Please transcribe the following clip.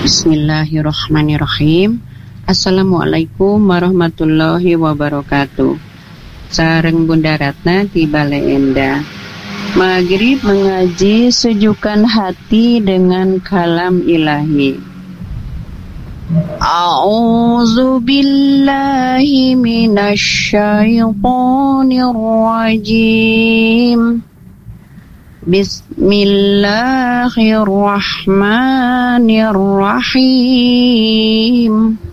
Bismillahirrahmanirrahim. Assalamualaikum warahmatullahi wabarakatuh. Sareng Bunda Ratna di Bale Endah. Maghrib mengaji sejukkan hati dengan kalam ilahi. A'udzu billahi minasyaitonir rajim. Bismillahirrahmanirrahim.